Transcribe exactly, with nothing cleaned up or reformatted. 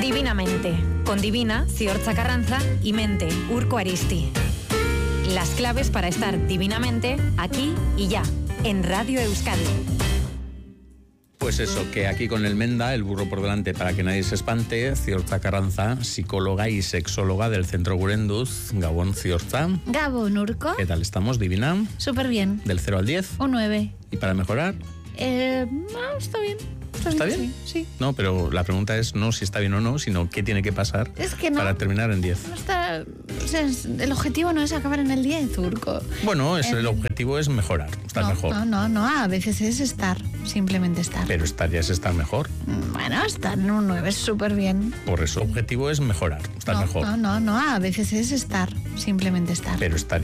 Divinamente, con Divina, Ziortza Carranza y Mente, Urko Aristi. Las claves para estar divinamente aquí y ya, en Radio Euskadi. Pues eso, que aquí con el Menda, el burro por delante para que nadie se espante, Ziortza Carranza, psicóloga y sexóloga del Centro Gurenduz. Gabón, Ziortza. Gabón, Urko. ¿Qué tal estamos, Divina? Súper bien. ¿Del cero al diez? Un nueve. ¿Y para mejorar? Eh, no, está bien. Está, ¿Está bien? bien? Sí, sí. No, pero la pregunta es no si está bien o no, sino qué tiene que pasar Es que no. para terminar en diez. No está, o sea, es- el objetivo no es acabar en el diez, Urko. Bueno, es, Eh, el objetivo es mejorar, estar no, mejor. No, no, no, a veces es estar, simplemente estar. Pero estar ya es estar mejor. Bueno, estar en un nueve es súper bien. Por eso, el objetivo es mejorar, estar no, mejor. No, no, no, a veces es estar, simplemente estar. Pero estar